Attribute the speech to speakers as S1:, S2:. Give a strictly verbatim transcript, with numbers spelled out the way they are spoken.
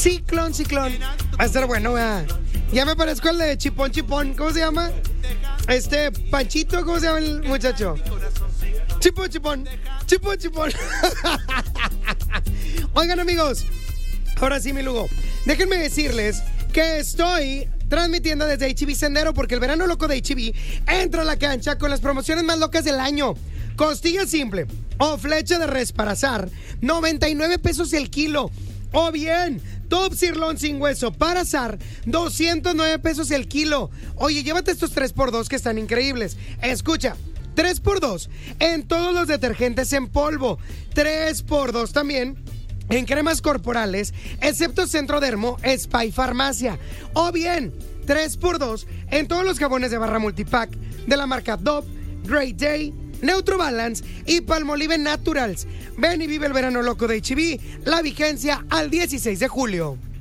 S1: Ciclón, ciclón. Va a estar bueno, ¿verdad? Ya me parezco al de Chipón, Chipón. ¿Cómo se llama? Este, Panchito, ¿cómo se llama el muchacho? Chipón, Chipón. Chipón, Chipón. Oigan, amigos. Ahora sí, mi Lugo. Déjenme decirles que estoy transmitiendo desde H E B Sendero porque el verano loco de H E B entra a la cancha con las promociones más locas del año. Costilla simple o flecha de res para asar, noventa y nueve pesos el kilo. O bien, top sirloin sin hueso para asar, doscientos nueve pesos el kilo. Oye, llévate estos tres por dos que están increíbles. Escucha, tres por dos en todos los detergentes en polvo. tres por dos también en cremas corporales, excepto Centrodermo, Spa y Farmacia. O bien, tres por dos en todos los jabones de barra multipack de la marca Dove, Great Day, Neutro Balance y Palmolive Naturals. Ven y vive el verano loco de H E B, la vigencia al dieciséis de julio.